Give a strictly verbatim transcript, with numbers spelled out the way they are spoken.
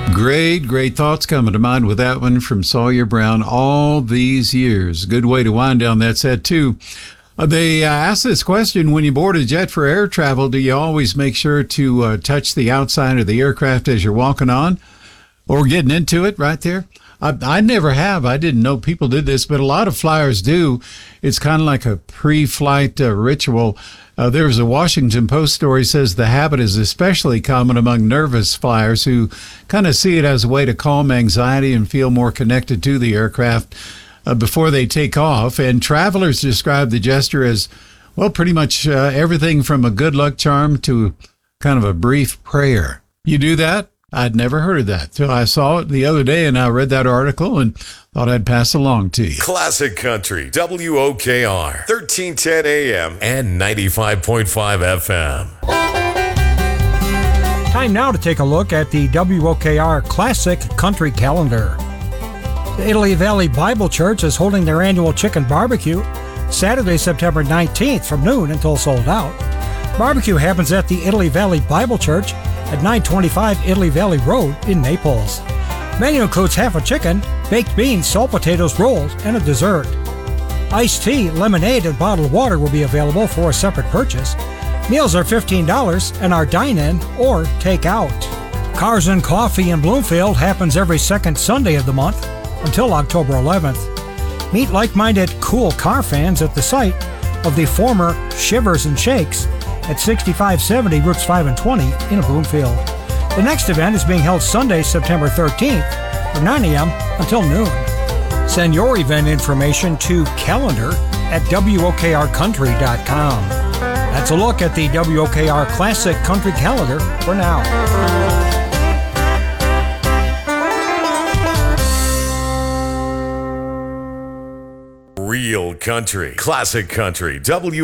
Great, great thoughts coming to mind with that one from Sawyer Brown. All these years. Good way to wind down that set, too. Uh, they uh, asked this question: when you board a jet for air travel, do you always make sure to uh, touch the outside of the aircraft as you're walking on or getting into it right there? I, I never have. I didn't know people did this, but a lot of flyers do. It's kind of like a pre-flight uh, ritual. Uh, there was a Washington Post story says the habit is especially common among nervous flyers who kind of see it as a way to calm anxiety and feel more connected to the aircraft uh, before they take off. And travelers describe the gesture as, well, pretty much uh, everything from a good luck charm to kind of a brief prayer. You do that? I'd never heard of that. So I saw it the other day and I read that article and thought I'd pass along to you. Classic Country, W O K R, thirteen ten A M and ninety-five point five F M. Time now to take a look at the W O K R Classic Country Calendar. The Italy Valley Bible Church is holding their annual chicken barbecue Saturday, September nineteenth from noon until sold out. Barbecue happens at the Italy Valley Bible Church at nine twenty-five Italy Valley Road in Naples. Menu includes half a chicken, baked beans, salt potatoes, rolls, and a dessert. Iced tea, lemonade, and bottled water will be available for a separate purchase. Meals are fifteen dollars and are dine-in or take-out. Cars and Coffee in Bloomfield happens every second Sunday of the month until October eleventh. Meet like-minded cool car fans at the site of the former Shivers and Shakes at sixty-five seventy Routes five and twenty in Bloomfield. The next event is being held Sunday, September thirteenth from nine a.m. until noon. Send your event information to calendar at W O K R country dot com. That's a look at the W O K R Classic Country Calendar for now. Real country, classic country, W